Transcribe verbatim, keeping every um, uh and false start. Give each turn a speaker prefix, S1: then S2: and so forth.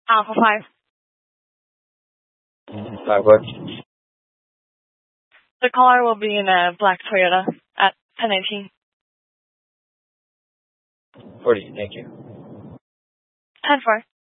S1: Alpha five.
S2: Five what?
S1: The caller will be in a black Toyota at ten eighteen.
S2: forty, thank you.
S1: ten four.